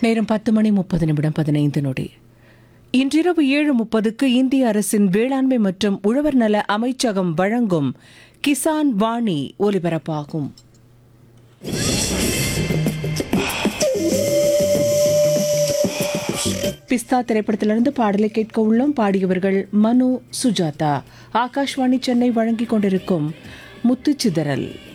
நேரம் 10:30 இன்றிரவு 7:30க்கு இந்திய அரசின் வேளாண்மை மற்றும் உழவர் நல அமைச்சகம் வழங்கும் கிசான் வாணி ஒலிபரப்பாகும். பிஸ்தா திரைப்படத்திலிருந்து பாடலை கேட்க உள்ளோம். பாடியவர்கள் மனு, சுஜாதா. ஆகாஷ்வாணி சென்னை வழங்கிக் கொண்டிருக்கும் முத்துச்சிதறல்.